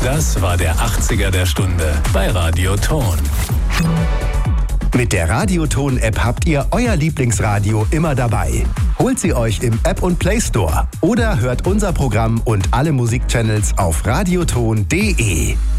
Das war der 80er der Stunde bei Radio Ton. Mit der Radio Ton App habt ihr euer Lieblingsradio immer dabei. Holt sie euch im App und Play Store oder hört unser Programm und alle Musikchannels auf radioton.de.